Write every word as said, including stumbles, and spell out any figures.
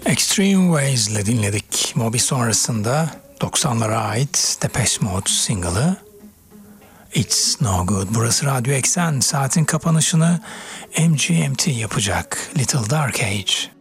Extreme Ways ile dinledik. Moby sonrasında doksanlara ait Depeche Mode single'ı It's No Good. Burası Radyo Eksen. Saatin kapanışını M G M T yapacak. Little Dark Age.